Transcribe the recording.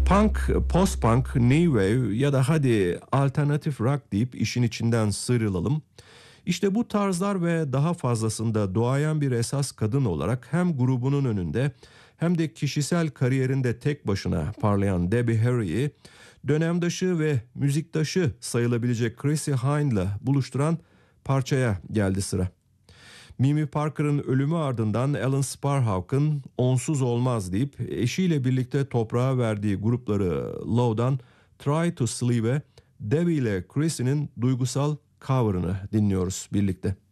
Punk, post-punk, new wave ya da hadi alternatif rock deyip işin içinden sıyrılalım. İşte bu tarzlar ve daha fazlasında doğayan bir esas kadın olarak hem grubunun önünde hem de kişisel kariyerinde tek başına parlayan Debbie Harry'i dönemdaşı ve müziktaşı sayılabilecek Chrissie Hynde'la buluşturan parçaya geldi sıra. Mimi Parker'ın ölümü ardından Alan Sparhawk'ın onsuz olmaz deyip eşiyle birlikte toprağa verdiği grupları Low'dan Try to Sleep'e Debbie ile Chrissie'nin duygusal cover'ını dinliyoruz birlikte.